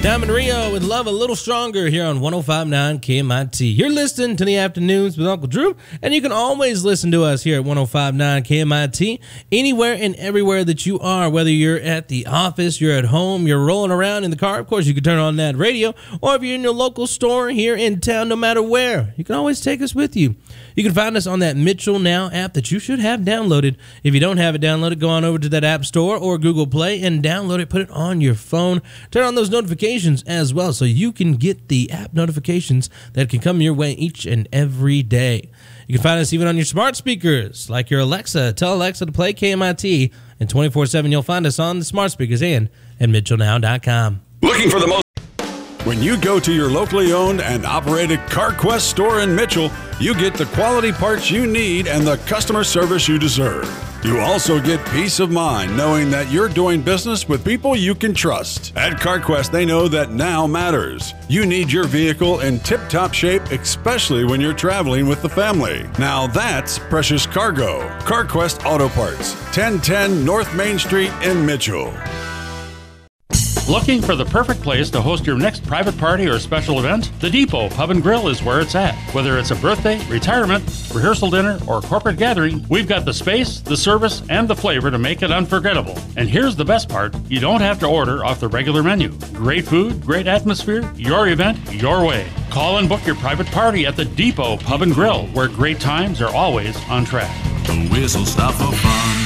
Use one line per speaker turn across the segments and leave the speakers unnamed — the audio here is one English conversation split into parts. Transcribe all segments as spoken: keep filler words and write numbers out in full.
Diamond Rio with Love a Little Stronger here on one oh five point nine K M I T. You're listening to the Afternoons with Uncle Drew, and you can always listen to us here at one oh five point nine K M I T anywhere and everywhere that you are, whether you're at the office, you're at home, you're rolling around in the car. Of course, you can turn on that radio, or if you're in your local store here in town, no matter where, you can always take us with you. You can find us on that Mitchell Now app that you should have downloaded. If you don't have it downloaded, go on over to that App Store or Google Play and download it, put it on your phone. Turn on those notifications as well so you can get the app notifications that can come your way each and every day. You can find us even on your smart speakers, like your Alexa. Tell Alexa to play K M I T, and twenty-four seven you'll find us on the smart speakers and at mitchell now dot com.
Looking for the most... When you go to your locally owned and operated CarQuest store in Mitchell, you get the quality parts you need and the customer service you deserve. You also get peace of mind knowing that you're doing business with people you can trust. At CarQuest, they know that now matters. You need your vehicle in tip-top shape, especially when you're traveling with the family. Now that's precious cargo. CarQuest Auto Parts, ten ten North Main Street in Mitchell.
Looking for the perfect place to host your next private party or special event? The Depot Pub and Grill is where it's at. Whether it's a birthday, retirement, rehearsal dinner, or corporate gathering, we've got the space, the service, and the flavor to make it unforgettable. And here's the best part, you don't have to order off the regular menu. Great food, great atmosphere, your event, your way. Call and book your private party at the Depot Pub and Grill, where great times are always on track.
The whistle stop for fun.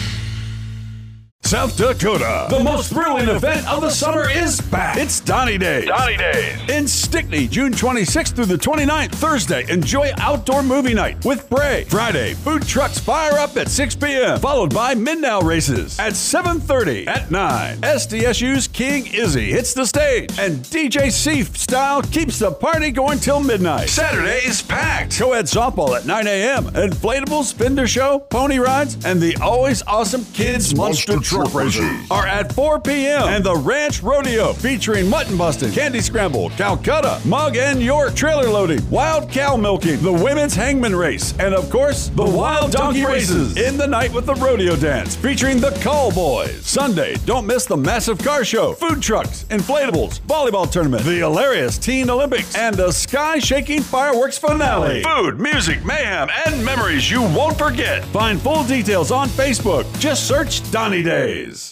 South Dakota, the most thrilling event of the summer is back. It's Donny Days.
Donny Days.
In Stickney, June twenty-sixth through the twenty-ninth, Thursday. Enjoy outdoor movie night with Bray. Friday, food trucks fire up at six p.m., followed by Midnow races at seven thirty. At nine, S D S U's King Izzy hits the stage, and D J Seif style keeps the party going till midnight. Saturday is packed. Co-ed softball at nine a.m., inflatable spinner show, pony rides, and the always awesome Kids Monster, Monster Truck races are at four p.m. and the Ranch Rodeo featuring mutton busting, candy scramble, Calcutta, mug and York trailer loading, wild cow milking, the women's hangman race, and of course the wild donkey races in the night with the rodeo dance featuring the Call Boys. Sunday, don't miss the massive car show, food trucks, inflatables, volleyball tournament, the hilarious Teen Olympics, and the sky-shaking fireworks finale. Food, music, mayhem, and memories you won't forget. Find full details on Facebook. Just search Donny Days.